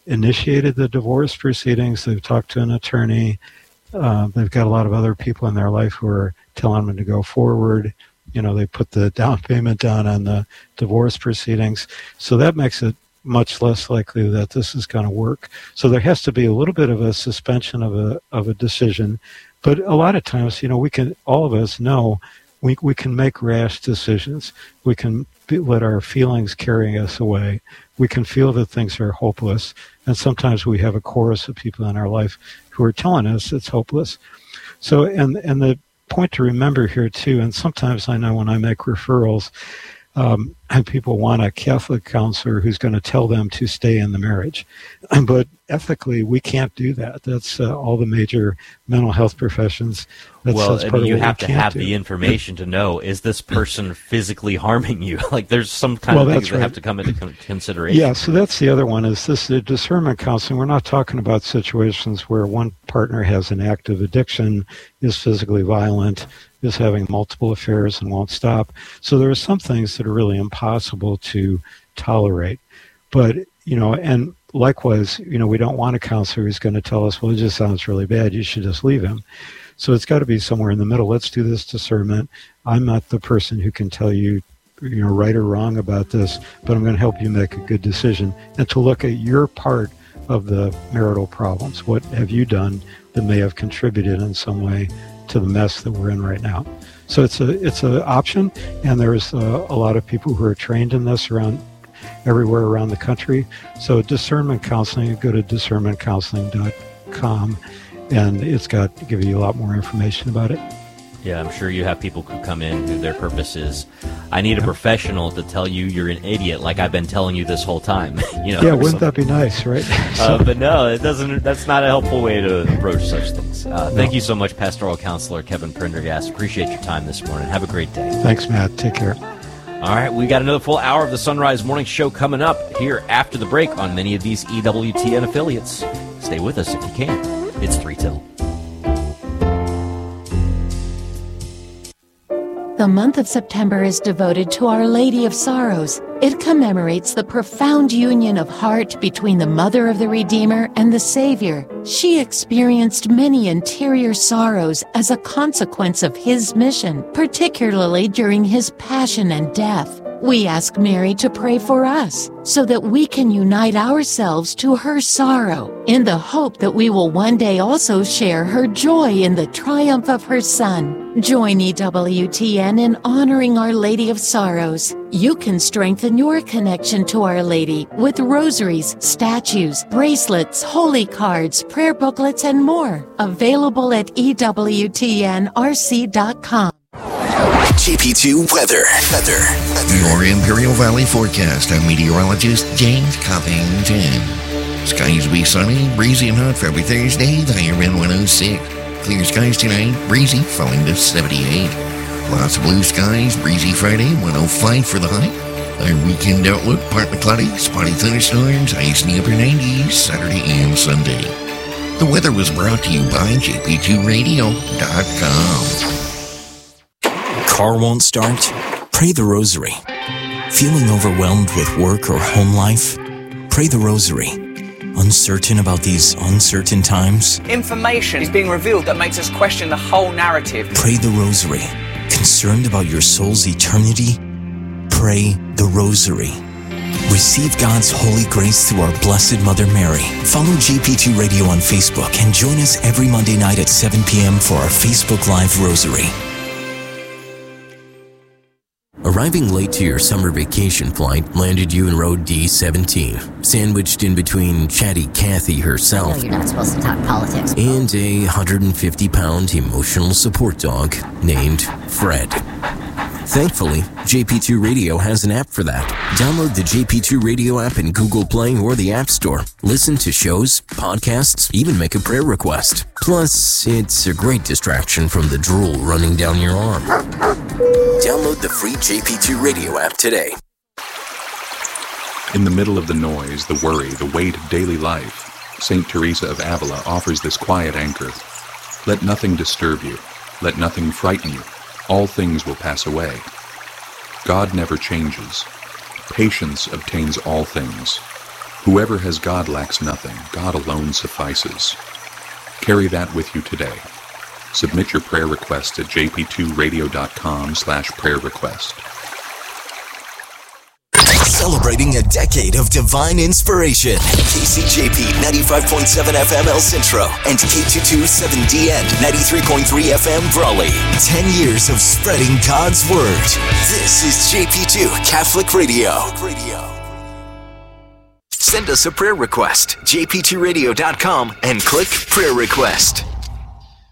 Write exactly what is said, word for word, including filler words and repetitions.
initiated the divorce proceedings. They've talked to an attorney. Uh, they've got a lot of other people in their life who are telling them to go forward. You know, they put the down payment down on the divorce proceedings. So that makes it much less likely that this is going to work. So there has to be a little bit of a suspension of a of a decision. But a lot of times, you know, we can, all of us know, we we can make rash decisions. We can be, let our feelings carry us away. We can feel that things are hopeless. And sometimes we have a chorus of people in our life who are telling us it's hopeless. So, and and the point to remember here too, and sometimes I know when I make referrals, um, and people want a Catholic counselor who's going to tell them to stay in the marriage. But ethically, we can't do that. That's uh, all the major mental health professions. That's, well, that's I mean, you have to have do. the information to know, is this person physically harming you? Like, there's some kind well, of things right. that have to come into con- consideration. Yeah, so that's the other one, is this uh, discernment counseling. We're not talking about situations where one partner has an active addiction, is physically violent, is having multiple affairs and won't stop. So there are some things that are really impossible to tolerate. But, you know, and likewise, you know, we don't want a counselor who's going to tell us, well, it just sounds really bad, you should just leave him. So it's got to be somewhere in the middle. Let's do this discernment. I'm not the person who can tell you, you know, right or wrong about this, but I'm going to help you make a good decision, and to look at your part of the marital problems. What have you done that may have contributed in some way to the mess that we're in right now? So it's a it's an option, and there's a, a lot of people who are trained in this around everywhere around the country. So discernment counseling, you go to discernment counseling dot com, and it's got to give you a lot more information about it. Yeah, I'm sure you have people who come in who their purpose is, I need a professional to tell you you're an idiot, like I've been telling you this whole time. you know, yeah, wouldn't that be nice, right? uh, but no, it doesn't. That's not a helpful way to approach such things. Uh, no. Thank you so much, Pastoral Counselor Kevin Prendergast. Appreciate your time this morning. Have a great day. Thanks, Matt. Take care. All right, we got another full hour of the Sunrise Morning Show coming up here after the break on many of these E W T N affiliates. Stay with us if you can. It's three till. The month of September is devoted to Our Lady of Sorrows. It commemorates the profound union of heart between the Mother of the Redeemer and the Savior. She experienced many interior sorrows as a consequence of His mission, particularly during His passion and death. We ask Mary to pray for us so that we can unite ourselves to her sorrow in the hope that we will one day also share her joy in the triumph of her Son. Join E W T N in honoring Our Lady of Sorrows. You can strengthen your connection to Our Lady with rosaries, statues, bracelets, holy cards, prayer booklets, and more. Available at E W T N R C dot com. G P two weather. Weather. Your Imperial Valley forecast. I'm meteorologist James Covington. Skies will be sunny, breezy and hot for every Thursday. The higher wind one oh six. Clear skies tonight, breezy, falling to seventy-eight. Lots of blue skies, breezy Friday, one oh five for the high. Our weekend outlook, partly cloudy, spotty thunderstorms, ice in the upper nineties, Saturday and Sunday. The weather was brought to you by J P two radio dot com. Car won't start? Pray the Rosary. Feeling overwhelmed with work or home life? Pray the Rosary. Uncertain about these uncertain times? Information is being revealed that makes us question the whole narrative. Pray the Rosary. Concerned about your soul's eternity? Pray the Rosary. Receive God's holy grace through our Blessed Mother Mary. Follow G P two Radio on Facebook and join us every Monday night at seven p.m. for our Facebook Live Rosary. Arriving late to your summer vacation flight landed you in row D seventeen, sandwiched in between chatty Kathy herself, I know you're not supposed to talk politics, and a one hundred fifty pound emotional support dog named Fred. Thankfully, J P two Radio has an app for that. Download the J P two Radio app in Google Play or the App Store. Listen to shows, podcasts, even make a prayer request. Plus, it's a great distraction from the drool running down your arm. Download the free J P two Radio app today. In the middle of the noise, the worry, the weight of daily life, Saint Teresa of Avila offers this quiet anchor. Let nothing disturb you. Let nothing frighten you. All things will pass away. God never changes. Patience obtains all things. Whoever has God lacks nothing. God alone suffices. Carry that with you today. Submit your prayer request at j p two radio dot com slash prayer request. Celebrating a decade of divine inspiration. K C J P ninety-five point seven F M El Centro and K two twenty-seven D N ninety-three point three F M Brawley. Ten years of spreading God's Word. This is J P two Catholic Radio. Send us a prayer request, j p two radio dot com, and click Prayer Request.